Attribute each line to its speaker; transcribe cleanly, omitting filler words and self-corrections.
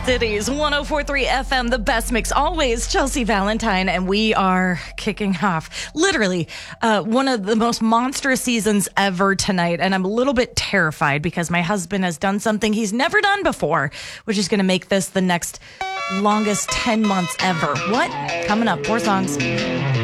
Speaker 1: Cities 104.3 FM, the best mix always. Chelsea Valentine, and we are kicking off literally one of the most monstrous seasons ever tonight. And I'm a little bit terrified because my husband has done something he's never done before, which is going to make this the next longest 10 months ever. What? Coming up, 4 songs.